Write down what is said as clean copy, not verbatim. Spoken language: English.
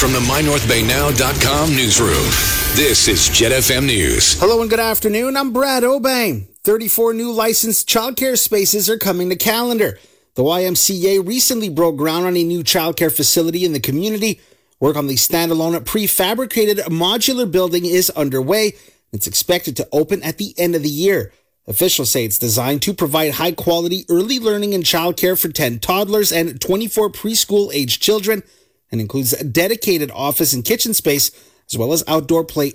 from the MyNorthBayNow.com newsroom, this is Jet FM News. Hello and good afternoon. I'm Brad Obang. 34 new licensed childcare spaces are coming to Callander. The YMCA recently broke ground on a new childcare facility in the community. Work on the standalone prefabricated modular building is underway. It's expected to open at the end of the year. Officials say it's designed to provide high-quality early learning and childcare for 10 toddlers and 24 preschool-aged children, and includes a dedicated office and kitchen space, as well as outdoor play